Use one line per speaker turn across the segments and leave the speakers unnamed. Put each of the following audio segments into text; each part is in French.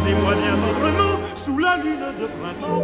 embrassez-moi bien tendrement sous la lune de printemps.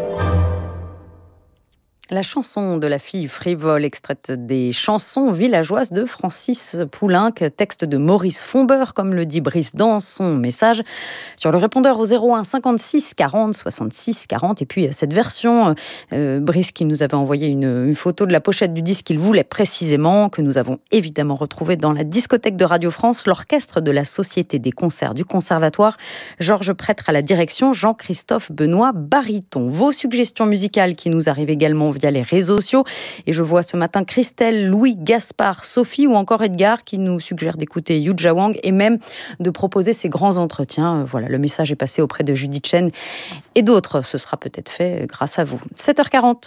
La chanson de la fille frivole, extraite des chansons villageoises de Francis Poulenc, texte de Maurice Fombeur, comme le dit Brice dans son message, sur le répondeur au 01 56 40 66 40. Et puis cette version, Brice qui nous avait envoyé une photo de la pochette du disque qu'il voulait précisément, que nous avons évidemment retrouvée dans la discothèque de Radio France, l'orchestre de la Société des concerts du Conservatoire, Georges Prêtre à la direction, Jean-Christophe Benoît baryton. Vos suggestions musicales qui nous arrivent également via les réseaux sociaux. Et je vois ce matin Christelle, Louis, Gaspard, Sophie ou encore Edgar qui nous suggèrent d'écouter Yuja Wang et même de proposer ces grands entretiens. Voilà, le message est passé auprès de Judith Chen et d'autres. Ce sera peut-être fait grâce à vous. 7h40.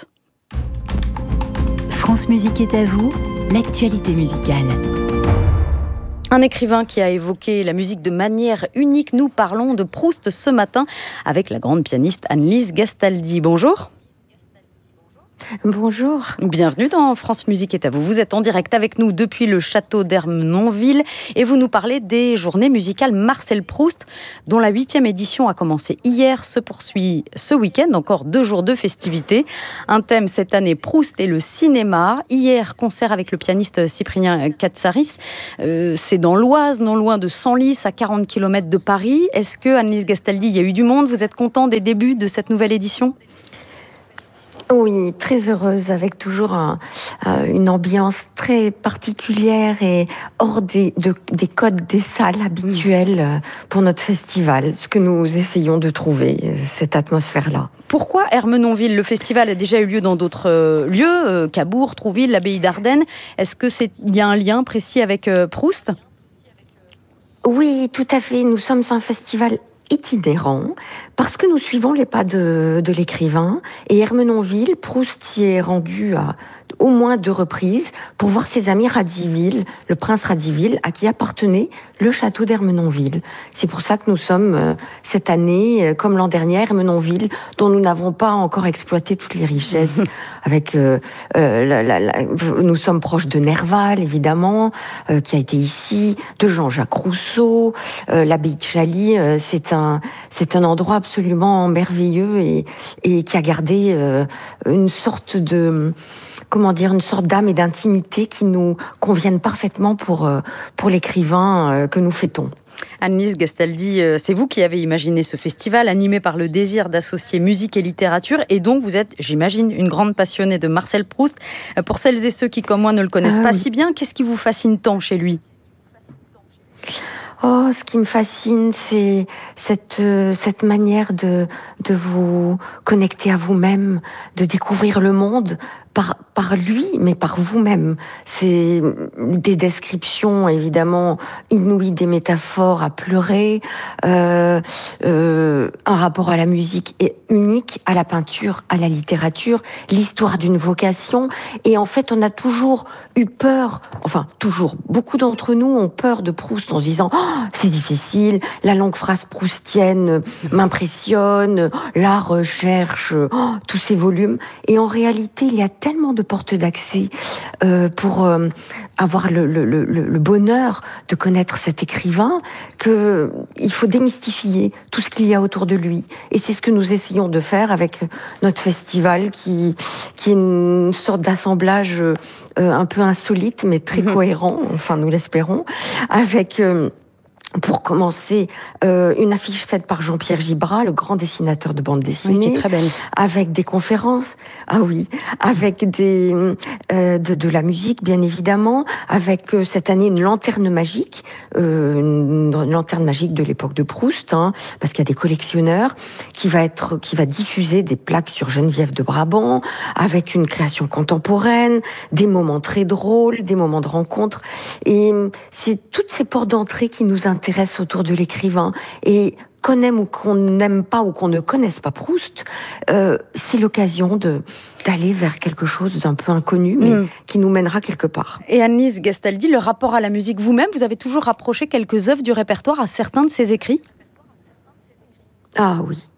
France Musique est à vous, l'actualité musicale.
Un écrivain qui a évoqué la musique de manière unique. Nous parlons de Proust ce matin avec la grande pianiste Annelise Gastaldi. Bonjour.
Bonjour.
Bienvenue dans France Musique est à vous. Vous êtes en direct avec nous depuis le château d'Ermenonville et vous nous parlez des journées musicales Marcel Proust, dont la 8e édition a commencé hier, se poursuit ce week-end, encore 2 jours de festivités. Un thème cette année, Proust et le cinéma. Hier, concert avec le pianiste Cyprien Katsaris. C'est dans l'Oise, non loin de Senlis, à 40 km de Paris. Est-ce que, Annelise Gastaldi, il y a eu du monde? Vous êtes content des débuts de cette nouvelle édition?
Oui, très heureuse, avec toujours une ambiance très particulière et hors des codes des salles habituelles pour notre festival, ce que nous essayons de trouver, cette atmosphère-là.
Pourquoi Ermenonville? Le festival a déjà eu lieu dans d'autres lieux, Cabourg, Trouville, l'abbaye d'Ardennes. Est-ce qu'il y a un lien précis avec Proust?
Oui, tout à fait. Nous sommes un festival itinérant, parce que nous suivons les pas de l'écrivain. Et Ermenonville, Proust y est rendu à au moins 2 reprises pour voir ses amis Radziwill, le prince Radziwill, à qui appartenait le château d'Ermenonville. C'est pour ça que nous sommes cette année, comme l'an dernier, Ermenonville, dont nous n'avons pas encore exploité toutes les richesses. Avec nous sommes proches de Nerval, évidemment, qui a été ici, de Jean-Jacques Rousseau, l'abbaye de Chailly. C'est un endroit absolument merveilleux et qui a gardé une sorte de une sorte d'âme et d'intimité qui nous conviennent parfaitement pour l'écrivain que nous fêtons.
Annelise Gastaldi, c'est vous qui avez imaginé ce festival animé par le désir d'associer musique et littérature, et donc vous êtes, j'imagine, une grande passionnée de Marcel Proust. Pour celles et ceux qui, comme moi, ne le connaissent pas si bien, qu'est-ce qui vous fascine tant chez lui ?
Oh, ce qui me fascine, c'est cette manière de vous connecter à vous-même, de découvrir le monde par lui, mais par vous-même. C'est des descriptions, évidemment, inouïes, des métaphores à pleurer, un rapport à la musique est unique, à la peinture, à la littérature, l'histoire d'une vocation. Et en fait, on a toujours eu peur, beaucoup d'entre nous ont peur de Proust en se disant « c'est difficile, la longue phrase proustienne m'impressionne, la recherche, tous ces volumes ». Et en réalité, il y a tellement de portes d'accès pour avoir le bonheur de connaître cet écrivain qu'il faut démystifier tout ce qu'il y a autour de lui. Et c'est ce que nous essayons de faire avec notre festival qui est une sorte d'assemblage un peu insolite mais très cohérent, enfin nous l'espérons, avec... pour commencer, une affiche faite par Jean-Pierre Gibrat, le grand dessinateur de bande dessinée,
oui, qui est très belle,
avec des conférences, avec de la musique, bien évidemment, avec cette année une lanterne magique, de l'époque de Proust, parce qu'il y a des collectionneurs, qui va diffuser des plaques sur Geneviève de Brabant, avec une création contemporaine, des moments très drôles, des moments de rencontre, et c'est toutes ces portes d'entrée qui nous intéresse autour de l'écrivain. Et qu'on aime ou qu'on n'aime pas ou qu'on ne connaisse pas Proust, c'est l'occasion d'aller vers quelque chose d'un peu inconnu, mais qui nous mènera quelque part.
Et Annelise Gastaldi, le rapport à la musique vous-même, vous avez toujours rapproché quelques œuvres du répertoire à certains de ses écrits ?
Ah oui.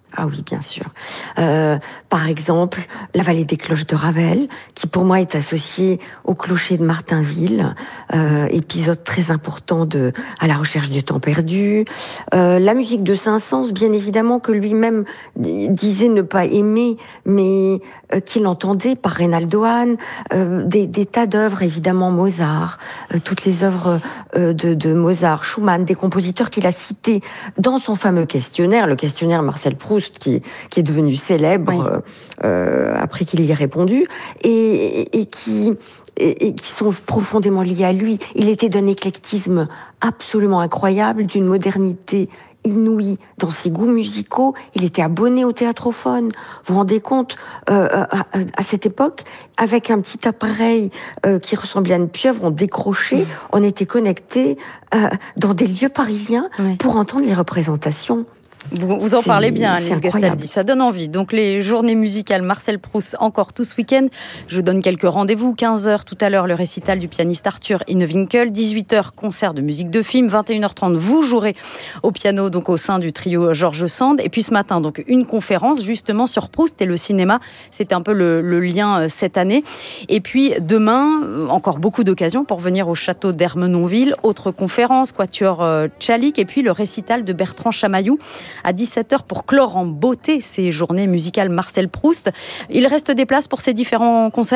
Ah oui, bien sûr. Par exemple, la vallée des cloches de Ravel, qui pour moi est associée au clocher de Martinville, épisode très important de À la recherche du temps perdu. La musique de Saint-Saëns, bien évidemment, que lui-même disait ne pas aimer, mais qu'il entendait par Reynaldo Hahn. Des tas d'œuvres, évidemment, Mozart, toutes les œuvres de Mozart, Schumann, des compositeurs qu'il a cités dans son fameux questionnaire, le questionnaire Marcel Proust, qui est devenu célèbre après qu'il y ait répondu, et qui sont profondément liés à lui. Il était d'un éclectisme absolument incroyable, d'une modernité inouïe dans ses goûts musicaux. Il était abonné au théâtrophone. Vous vous rendez compte, à cette époque, avec un petit appareil qui ressemblait à une pieuvre, on décrochait, on était connecté dans des lieux parisiens pour entendre les représentations.
Vous en parlez bien, Agnès Gastaldi, ça donne envie. Donc les journées musicales Marcel Proust encore tout ce week-end. Je vous donne quelques rendez-vous. 15h tout à l'heure, le récital du pianiste Arthur Innewinkel. 18h, concert de musique de film. 21h30, vous jouerez au piano donc au sein du trio Georges Sand. Et puis ce matin, donc une conférence justement sur Proust et le cinéma. C'était un peu le lien cette année. Et puis demain, encore beaucoup d'occasions pour venir au château d'Ermenonville. Autre conférence, Quatuor Tchalik. Et puis le récital de Bertrand Chamaillou à 17h pour clore en beauté ces journées musicales Marcel Proust. Il reste des places pour ces différents concerts ?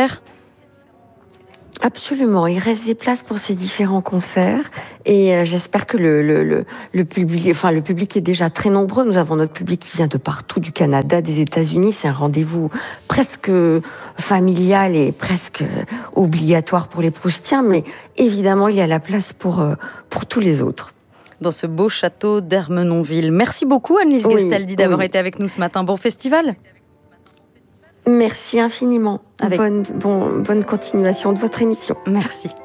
Absolument, il reste des places pour ces différents concerts et j'espère que le public est déjà très nombreux. Nous avons notre public qui vient de partout, du Canada, des États-Unis. C'est un rendez-vous presque familial et presque obligatoire pour les Proustiens, mais évidemment, il y a la place pour tous les autres.
Dans ce beau château d'Ermenonville. Merci beaucoup Annelise Gastaldi d'avoir été avec nous ce matin. Bon festival.
Merci infiniment. Bonne continuation de votre émission.
Merci.